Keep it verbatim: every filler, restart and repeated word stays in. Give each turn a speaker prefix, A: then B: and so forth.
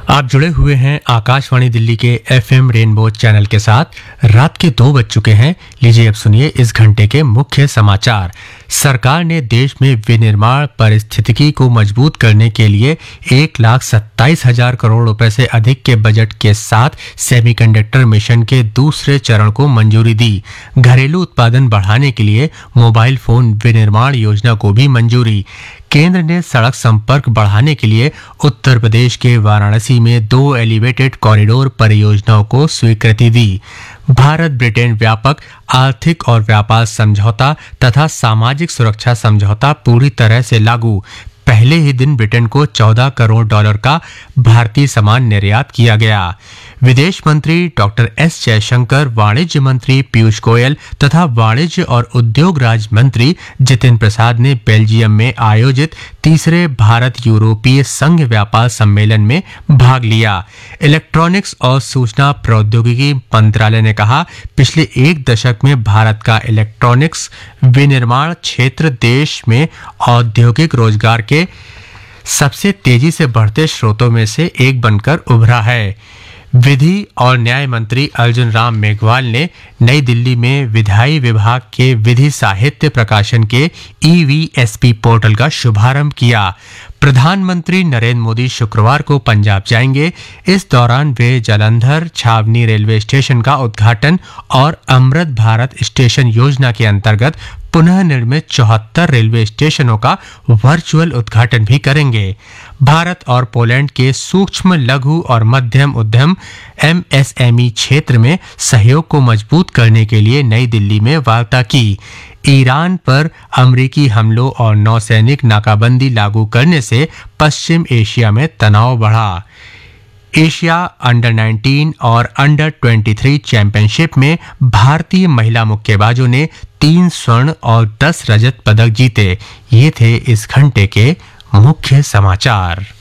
A: आप जुड़े हुए हैं आकाशवाणी दिल्ली के एफएम रेनबो चैनल के साथ। रात के दो बज चुके हैं। लीजिए अब सुनिए इस घंटे के मुख्य समाचार। सरकार ने देश में विनिर्माण परिस्थितिकी को मजबूत करने के लिए एक लाख सत्ताईस हजार करोड़ रुपए से अधिक के बजट के साथ सेमीकंडक्टर मिशन के दूसरे चरण को मंजूरी दी। घरेलू उत्पादन बढ़ाने के लिए मोबाइल फोन विनिर्माण योजना को भी मंजूरी। केंद्र ने सड़क संपर्क बढ़ाने के लिए उत्तर प्रदेश के वाराणसी में दो एलिवेटेड कॉरिडोर परियोजनाओं को स्वीकृति दी। भारत ब्रिटेन व्यापक आर्थिक और व्यापार समझौता तथा सामाजिक सुरक्षा समझौता पूरी तरह से लागू। पहले ही दिन ब्रिटेन को चौदह करोड़ डॉलर का भारतीय सामान निर्यात किया गया। विदेश मंत्री डॉक्टर एस जयशंकर, वाणिज्य मंत्री पीयूष गोयल तथा वाणिज्य और उद्योग राज्य मंत्री जितिन प्रसाद ने बेल्जियम में आयोजित तीसरे भारत यूरोपीय संघ व्यापार सम्मेलन में भाग लिया। इलेक्ट्रॉनिक्स और सूचना प्रौद्योगिकी मंत्रालय ने कहा, पिछले एक दशक में भारत का इलेक्ट्रॉनिक्स विनिर्माण क्षेत्र देश में औद्योगिक रोजगार के सबसे तेजी से बढ़ते स्रोतों में से एक बनकर उभरा है। विधि और न्याय मंत्री अर्जुन राम मेघवाल ने नई दिल्ली में विधायी विभाग के विधि साहित्य प्रकाशन के E V S P portal का शुभारंभ किया। प्रधानमंत्री नरेंद्र मोदी शुक्रवार को पंजाब जाएंगे। इस दौरान वे जालंधर छावनी रेलवे स्टेशन का उद्घाटन और अमृत भारत स्टेशन योजना के अंतर्गत पुनः निर्मित चौहत्तर रेलवे स्टेशनों का वर्चुअल उद्घाटन भी करेंगे। भारत और पोलैंड के सूक्ष्म लघु और मध्यम उद्यम एम एस एम ई क्षेत्र में सहयोग को मजबूत करने के लिए नई दिल्ली में वार्ता की। ईरान पर अमेरिकी हमलों और नौसैनिक नाकाबंदी लागू करने से पश्चिम एशिया में तनाव बढ़ा। एशिया अंडर नाइनटीन और अंडर तेईस चैंपियनशिप में भारतीय महिला मुक्केबाजों ने तीन स्वर्ण और दस रजत पदक जीते। ये थे इस घंटे के मुख्य समाचार।